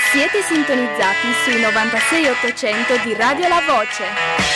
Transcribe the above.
Siete sintonizzati sui 96 800 di Radio La Voce.